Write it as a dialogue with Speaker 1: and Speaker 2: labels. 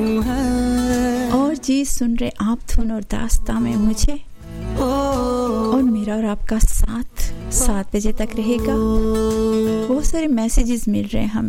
Speaker 1: और जी सुन रहे आप धुन और दास्तां में मुझे, और मेरा और आपका साथ 7 बजे तक रहेगा। बहुत सारे मैसेजेस मिल रहे हैं हमें।